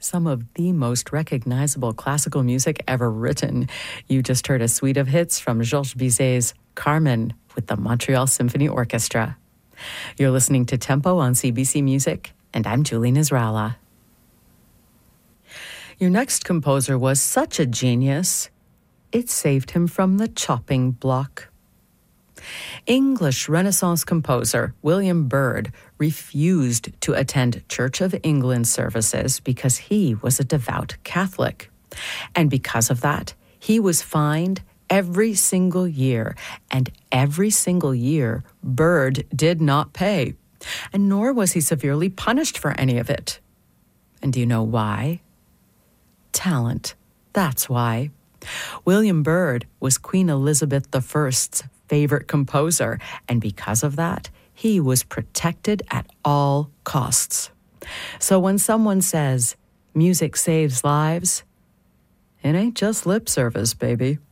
some of the most recognizable classical music ever written. You just heard a suite of hits from Georges Bizet's Carmen with the Montreal Symphony Orchestra. You're listening to Tempo on CBC Music, and I'm Julie Nisralla. Your next composer was such a genius, it saved him from the chopping block. English Renaissance composer William Byrd refused to attend Church of England services because he was a devout Catholic. And because of that, he was fined every single year. And every single year, Byrd did not pay. And nor was he severely punished for any of it. And do you know why? Talent. That's why. William Byrd was Queen Elizabeth I's favorite composer, and because of that, he was protected at all costs. So when someone says, music saves lives, it ain't just lip service, baby.